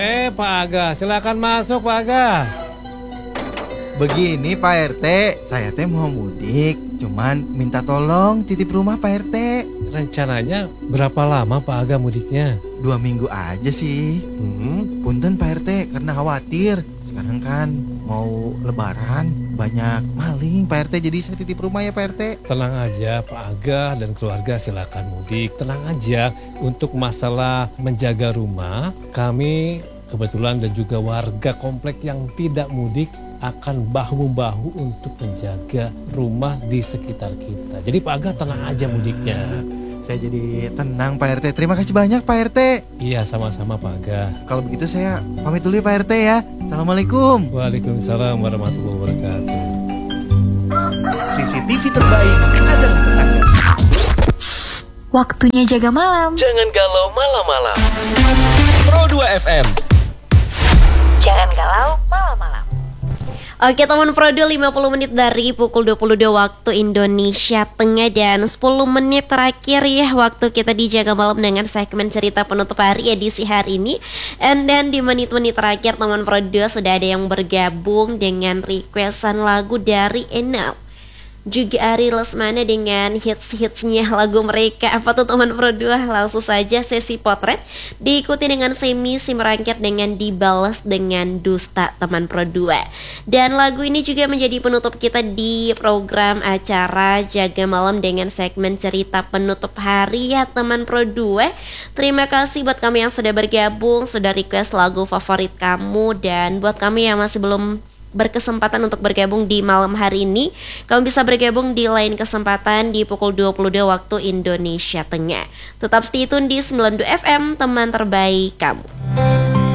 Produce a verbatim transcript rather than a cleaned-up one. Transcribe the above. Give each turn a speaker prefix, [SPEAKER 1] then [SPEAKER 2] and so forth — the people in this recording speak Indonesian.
[SPEAKER 1] Eh Pak Aga, silakan masuk Pak Aga.
[SPEAKER 2] Begini Pak R T, saya teh mau mudik, cuman minta tolong titip rumah Pak R T.
[SPEAKER 1] Rencananya berapa lama Pak Aga mudiknya?
[SPEAKER 2] Dua minggu aja sih.
[SPEAKER 1] Hmm.
[SPEAKER 2] Punten Pak R T, karena khawatir. Sekarang kan mau lebaran, banyak maling Pak R T, jadi saya titip rumah ya Pak R T.
[SPEAKER 1] Tenang aja Pak Aga dan keluarga silakan mudik. Tenang aja, untuk masalah menjaga rumah, kami kebetulan dan juga warga komplek yang tidak mudik akan bahu-bahu untuk menjaga rumah di sekitar kita. Jadi Pak Aga tenang aja mudiknya.
[SPEAKER 2] Saya jadi tenang Pak R T. Terima kasih banyak Pak R T.
[SPEAKER 1] Iya sama-sama Pak Aga.
[SPEAKER 2] Kalau begitu saya pamit dulu ya Pak R T ya. Assalamualaikum.
[SPEAKER 1] Waalaikumsalam warahmatullahi wabarakatuh.
[SPEAKER 3] C C T V terbaik adalah tetangga.
[SPEAKER 4] Waktunya jaga malam.
[SPEAKER 3] Jangan galau malam-malam. Pro dua F M.
[SPEAKER 4] Jangan galau malam-malam.
[SPEAKER 5] Oke teman Prodo, lima puluh menit dari pukul dua puluh dua waktu Indonesia Tengah dan sepuluh menit terakhir ya waktu kita dijaga malam dengan segmen cerita penutup hari edisi hari ini. And then di menit-menit terakhir teman Prodo sudah ada yang bergabung dengan requestan lagu dari Enal juga Ari Lesmana dengan hits-hitsnya lagu mereka. Apa tuh teman Pro dua? Langsung saja sesi potret diikuti dengan semi simrangkir dengan dibalas dengan dusta teman Pro dua. Dan lagu ini juga menjadi penutup kita di program acara Jaga Malam dengan segmen cerita penutup hari ya teman Pro dua. Terima kasih buat kami yang sudah bergabung, sudah request lagu favorit kamu. Dan buat kami yang masih belum berkesempatan untuk bergabung di malam hari ini, kamu bisa bergabung di lain kesempatan di pukul dua puluh dua waktu Indonesia Tengah. Tetap stay tune di sembilan puluh dua F M, teman terbaik kamu.